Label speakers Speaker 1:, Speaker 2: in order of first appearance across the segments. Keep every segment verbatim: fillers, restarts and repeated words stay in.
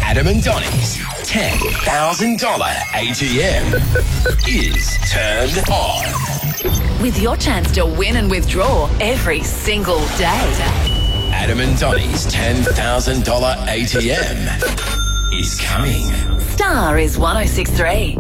Speaker 1: Adam and Donnie's ten thousand dollars A T M is turned on.
Speaker 2: With your chance to win and withdraw every single day.
Speaker 1: Adam and Donnie's ten thousand dollars A T M is coming.
Speaker 2: Star is one oh six three.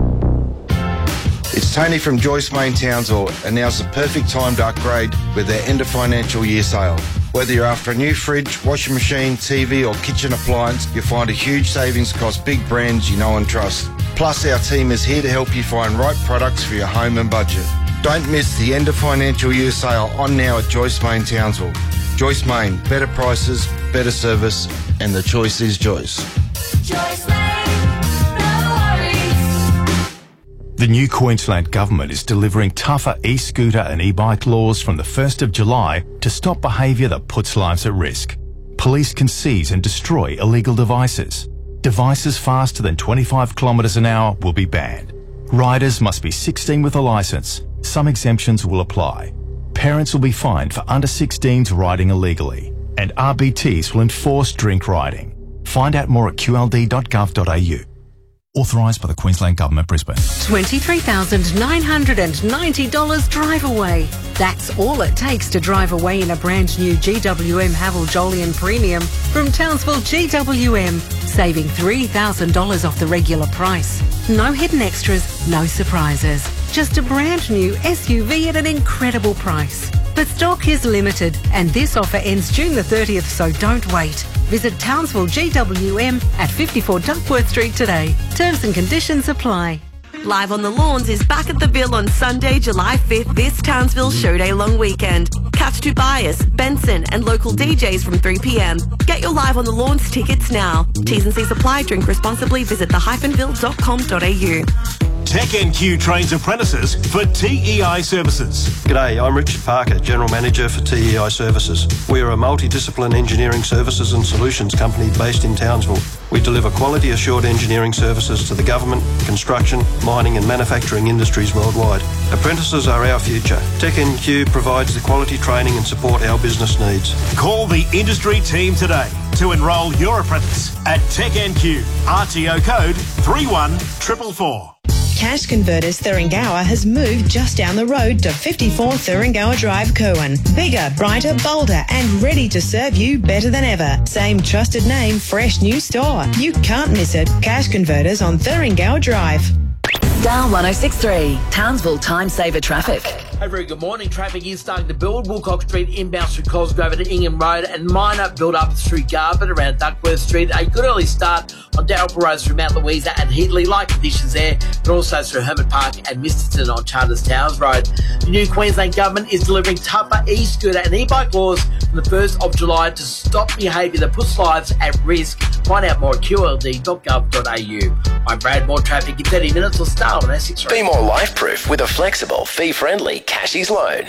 Speaker 3: It's Tony from Joyce Main Townsville, and now's the perfect time to upgrade with their end of financial year sale. Whether you're after a new fridge, washing machine, T V or kitchen appliance, you'll find a huge savings across big brands you know and trust. Plus, our team is here to help you find right products for your home and budget. Don't miss the end of financial year sale on now at Joyce Main Townsville. Joyce Main, better prices, better service, and the choice is Joyce.
Speaker 4: Joyce Main, no worries.
Speaker 5: The new Queensland Government is delivering tougher e-scooter and e-bike laws from the first of July to stop behaviour that puts lives at risk. Police can seize and destroy illegal devices. Devices faster than twenty-five kilometres an hour will be banned. Riders must be sixteen with a licence. Some exemptions will apply. Parents will be fined for under sixteens riding illegally. And R B Ts will enforce drink riding. Find out more at q l d dot gov dot a u. Authorised by the Queensland Government, Brisbane.
Speaker 6: twenty-three thousand nine hundred ninety dollars drive away. That's all it takes to drive away in a brand new G W M Haval Jolyon Premium from Townsville G W M, saving three thousand dollars off the regular price. No hidden extras, no surprises. Just a brand new S U V at an incredible price. But stock is limited, and this offer ends June the thirtieth, so don't wait. Visit Townsville G W M at fifty-four Duckworth Street today. Terms and conditions apply.
Speaker 7: Live on the Lawns is back at the Ville on Sunday, July fifth, this Townsville Show Day long weekend. Catch Tobias, Benson and local D Js from three p m. Get your Live on the Lawns tickets now. T's and C's apply. Drink responsibly. Visit the hyphen ville dot com dot a u.
Speaker 8: Tech N Q trains apprentices for T E I Services.
Speaker 9: G'day, I'm Richard Parker, General Manager for T E I Services. We are a multidiscipline engineering services and solutions company based in Townsville. We deliver quality assured engineering services to the government, construction, mining and manufacturing industries worldwide. Apprentices are our future. Tech N Q provides the quality training and support our business needs.
Speaker 8: Call the industry team today to enrol your apprentice at Tech N Q. R T O code three one four four four.
Speaker 10: Cash Converters Thuringowa has moved just down the road to fifty-four Thuringowa Drive, Cowan. Bigger, brighter, bolder and ready to serve you better than ever. Same trusted name, fresh new store. You can't miss it. Cash Converters on Thuringowa Drive.
Speaker 2: Star one oh six three, Townsville Time Saver Traffic.
Speaker 11: Hey, very good morning. Traffic is starting to build. Wilcox Street inbound through Cosgrove to Ingham Road and minor build-up through Garbutt around Duckworth Street. A good early start on Dalrymple Road through Mount Louisa and Heatley. Light conditions there, but also through Hermit Park and Misterton on Charters Towers Road. The new Queensland Government is delivering tougher e-scooter and e-bike laws from the first of July to stop behaviour that puts lives at risk. Find out more at q l d dot gov dot a u. I'm Brad. More traffic in thirty minutes or Star one oh six three.
Speaker 1: Be more life-proof with a flexible, fee-friendly Cashies loan.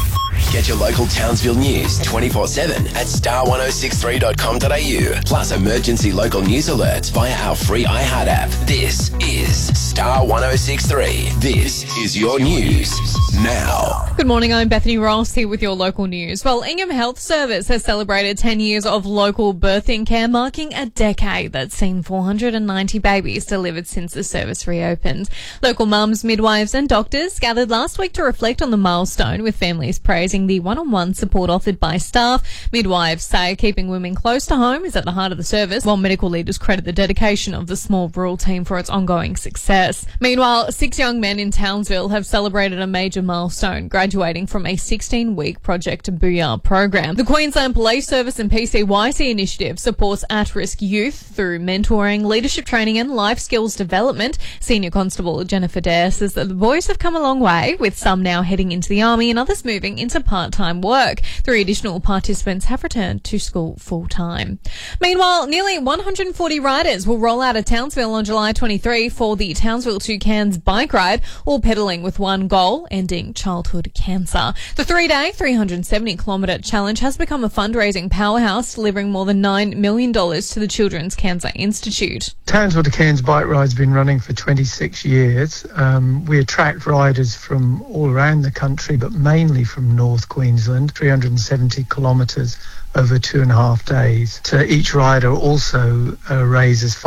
Speaker 1: Get your local Townsville news twenty-four seven at star ten sixty-three dot com dot a u. Plus emergency local news alerts via our free iHeart app. This is Star ten sixty-three. This is your news now.
Speaker 12: Good morning, I'm Bethany Ross here with your local news. Well, Ingham Health Service has celebrated ten years of local birthing care, marking a decade that's seen four hundred ninety babies delivered since the service reopened. Local mums, midwives and doctors gathered last week to reflect on the milestone, with families praising the one-on-one support offered by staff. Midwives say keeping women close to home is at the heart of the service, while medical leaders credit the dedication of the small rural team for its ongoing success. Meanwhile, six young men in Townsville have celebrated a major milestone, graduating from a sixteen-week Project Booyah program. The Queensland Police Service and P C Y C initiative supports at-risk youth through mentoring, leadership training and life skills development. Senior Constable Jennifer Dare says that the boys have come a long way, with some now heading into the army and others moving into part-time work. Three additional participants have returned to school full-time. Meanwhile, nearly one hundred forty riders will roll out of Townsville on July twenty-third for the Townsville to Cairns bike ride, all pedalling with one goal, ending childhood cancer. The three-day, three hundred seventy kilometre challenge has become a fundraising powerhouse, delivering more than nine million dollars to the Children's Cancer Institute.
Speaker 13: Townsville to Cairns bike ride's been running for twenty-six years. Um, we attract riders from all around the country, but mainly from North Queensland, three hundred seventy kilometres over two and a half days. So each rider also uh, raises